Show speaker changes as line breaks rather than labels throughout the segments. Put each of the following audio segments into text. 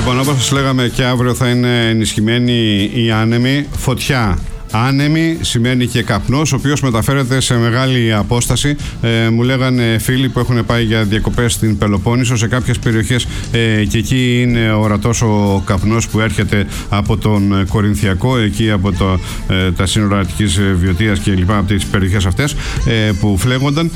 Λοιπόν, όπως σας λέγαμε, και αύριο θα είναι ενισχυμένη η άνεμη φωτιά. Άνεμη σημαίνει και καπνός, ο οποίος μεταφέρεται σε μεγάλη απόσταση. Μου λέγανε φίλοι που έχουν πάει για διακοπές στην Πελοπόννησο, σε κάποιες περιοχές και εκεί είναι ορατός ο καπνός που έρχεται από τον Κορινθιακό, εκεί από τα σύνορα Αττικής Βιωτίας και λοιπά, από τις περιοχές αυτές που φλέγονταν.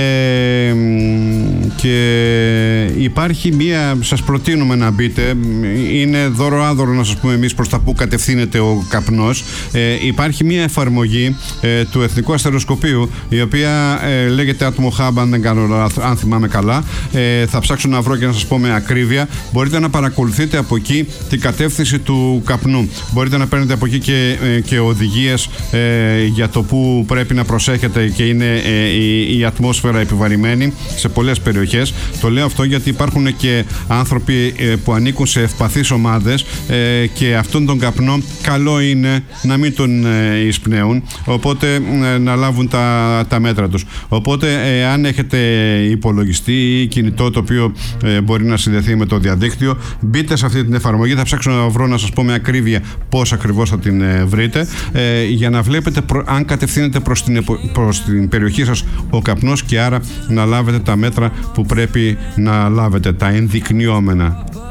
Και υπάρχει μία, σας προτείνουμε να μπείτε, είναι δώρο-άδωρο να σας πούμε εμείς προς τα που κατευθύνεται ο καπνός. Υπάρχει μια εφαρμογή του Εθνικού Αστεροσκοπείου, η οποία λέγεται Atmo Hub, αν θυμάμαι καλά. Θα ψάξω να βρω και να σας πω με ακρίβεια. Μπορείτε να παρακολουθείτε από εκεί την κατεύθυνση του καπνού. Μπορείτε να παίρνετε από εκεί και οδηγίες για το που πρέπει να προσέχετε, και είναι η ατμόσφαιρα επιβαρημένη σε πολλές περιοχές. Το λέω αυτό γιατί υπάρχουν και άνθρωποι που ανήκουν σε ευπαθείς ομάδες και αυτόν τον καπνό καλό είναι να μην τον εισπνέουν, οπότε να λάβουν τα μέτρα τους. Οπότε αν έχετε υπολογιστή ή κινητό το οποίο μπορεί να συνδεθεί με το διαδίκτυο, μπείτε σε αυτή την εφαρμογή. Θα ψάξω να βρω να σας πω με ακρίβεια πώς ακριβώς θα την βρείτε, για να βλέπετε αν κατευθύνεται προς την περιοχή σας ο καπνός, και άρα να λάβετε τα μέτρα που πρέπει να λάβετε, τα ενδεικνυόμενα.